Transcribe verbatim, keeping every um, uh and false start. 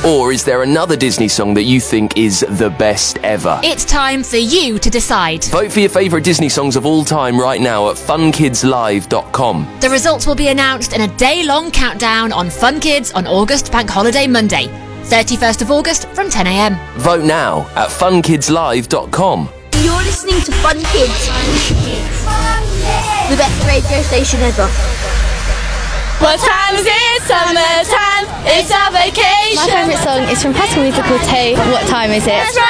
Or is there another Disney song that you think is the best ever? It's time for you to decide. Vote for your favourite Disney songs of all time right now at fun kids live dot com. The results will be announced in a day-long countdown on Fun Kids on August Bank Holiday Monday, thirty-first of August from ten a.m. Vote now at fun kids live dot com. You're listening to Fun Kids, the best radio station ever. What time is it? Summertime. It's our vacation. My favourite song is from Classical Musical two. What time is it?